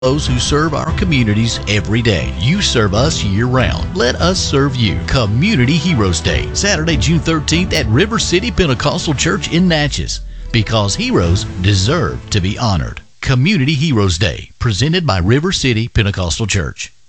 those who serve our communities every day. You serve us year-round. Let us serve you. Community Heroes Day, Saturday, June 13th at River City Pentecostal Church in Natchez, because heroes deserve to be honored. Community Heroes Day, presented by River City Pentecostal Church.